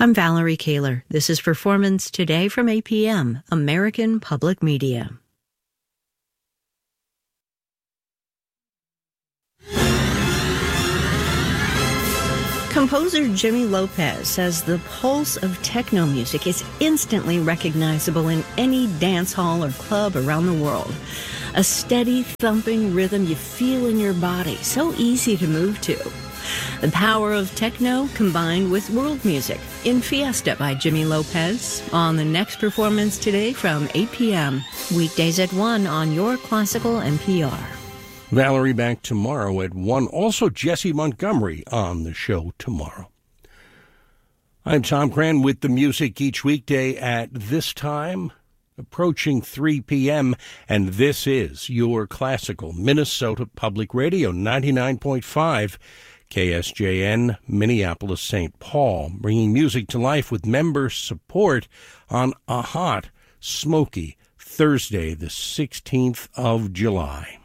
I'm Valerie Kaler. This is Performance Today from APM, American Public Media. Composer Jimmy Lopez says the pulse of techno music is instantly recognizable in any dance hall or club around the world. A steady, thumping rhythm you feel in your body, so easy to move to. The power of techno combined with world music in Fiesta by Jimmy Lopez on the next Performance Today from 8 p.m. Weekdays at 1 on your classical NPR. Valerie back tomorrow at 1. Also, Jesse Montgomery on the show tomorrow. I'm Tom Cran with the music each weekday at this time, approaching 3 p.m., and this is your classical Minnesota Public Radio, 99.5 KSJN, Minneapolis, St. Paul, bringing music to life with member support on a hot, smoky Thursday, the 16th of July.